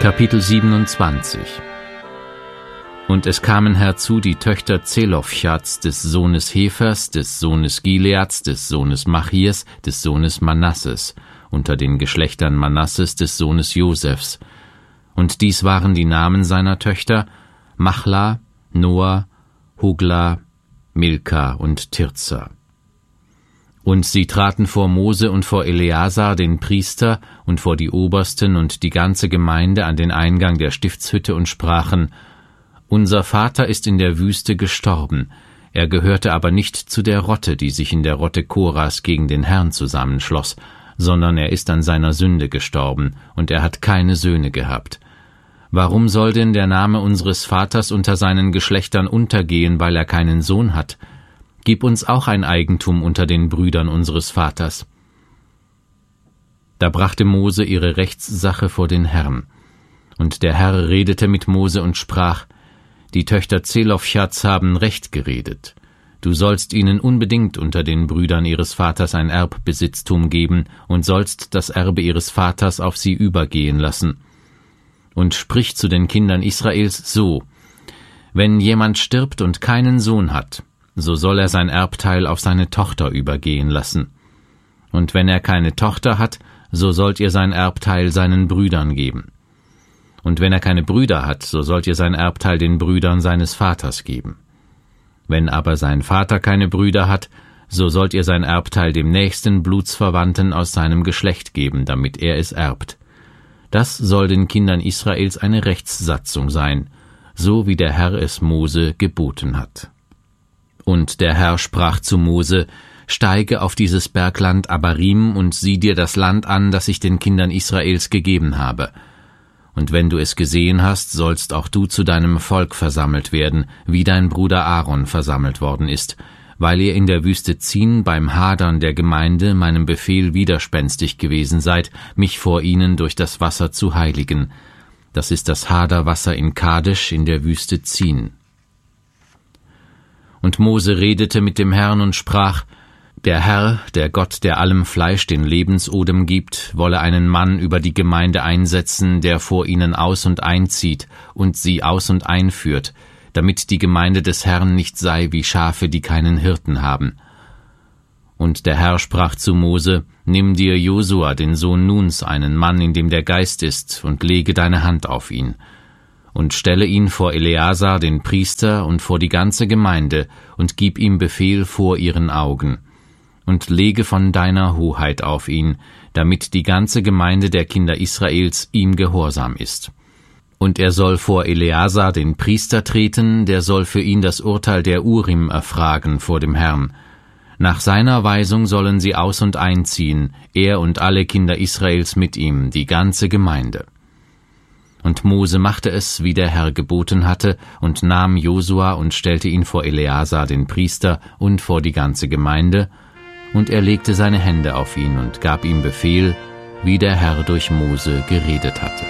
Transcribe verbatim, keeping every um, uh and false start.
Kapitel siebenundzwanzig. Und es kamen herzu die Töchter Zelofchats, des Sohnes Hefers, des Sohnes Gileads, des Sohnes Machirs, des Sohnes Manasses, unter den Geschlechtern Manasses, des Sohnes Josefs. Und dies waren die Namen seiner Töchter: Machla, Noah, Hogla, Milka und Tirza. Und sie traten vor Mose und vor Eleazar, den Priester, und vor die Obersten und die ganze Gemeinde an den Eingang der Stiftshütte und sprachen: Unser Vater ist in der Wüste gestorben, er gehörte aber nicht zu der Rotte, die sich in der Rotte Koras gegen den Herrn zusammenschloss, sondern er ist an seiner Sünde gestorben, und er hat keine Söhne gehabt. Warum soll denn der Name unseres Vaters unter seinen Geschlechtern untergehen, weil er keinen Sohn hat? Gib uns auch ein Eigentum unter den Brüdern unseres Vaters. Da brachte Mose ihre Rechtssache vor den Herrn. Und der Herr redete mit Mose und sprach: Die Töchter Zelofchats haben recht geredet. Du sollst ihnen unbedingt unter den Brüdern ihres Vaters ein Erbbesitztum geben und sollst das Erbe ihres Vaters auf sie übergehen lassen. Und sprich zu den Kindern Israels so: Wenn jemand stirbt und keinen Sohn hat, so soll er sein Erbteil auf seine Tochter übergehen lassen. Und wenn er keine Tochter hat, so sollt ihr sein Erbteil seinen Brüdern geben. Und wenn er keine Brüder hat, so sollt ihr sein Erbteil den Brüdern seines Vaters geben. Wenn aber sein Vater keine Brüder hat, so sollt ihr sein Erbteil dem nächsten Blutsverwandten aus seinem Geschlecht geben, damit er es erbt. Das soll den Kindern Israels eine Rechtssatzung sein, so wie der Herr es Mose geboten hat. Und der Herr sprach zu Mose: Steige auf dieses Bergland Abarim und sieh dir das Land an, das ich den Kindern Israels gegeben habe. Und wenn du es gesehen hast, sollst auch du zu deinem Volk versammelt werden, wie dein Bruder Aaron versammelt worden ist, weil ihr in der Wüste Zin beim Hadern der Gemeinde meinem Befehl widerspenstig gewesen seid, mich vor ihnen durch das Wasser zu heiligen. Das ist das Haderwasser in Kadesh in der Wüste Zin. Und Mose redete mit dem Herrn und sprach: Der Herr, der Gott, der allem Fleisch den Lebensodem gibt, wolle einen Mann über die Gemeinde einsetzen, der vor ihnen aus und einzieht und sie aus und einführt, damit die Gemeinde des Herrn nicht sei wie Schafe, die keinen Hirten haben. Und der Herr sprach zu Mose: Nimm dir Josua, den Sohn Nuns, einen Mann, in dem der Geist ist, und lege deine Hand auf ihn. Und stelle ihn vor Eleazar, den Priester, und vor die ganze Gemeinde, und gib ihm Befehl vor ihren Augen. Und lege von deiner Hoheit auf ihn, damit die ganze Gemeinde der Kinder Israels ihm gehorsam ist. Und er soll vor Eleazar, den Priester, treten, der soll für ihn das Urteil der Urim erfragen vor dem Herrn. Nach seiner Weisung sollen sie aus- und einziehen, er und alle Kinder Israels mit ihm, die ganze Gemeinde. Und Mose machte es, wie der Herr geboten hatte, und nahm Josua und stellte ihn vor Eleazar, den Priester, und vor die ganze Gemeinde, und er legte seine Hände auf ihn und gab ihm Befehl, wie der Herr durch Mose geredet hatte.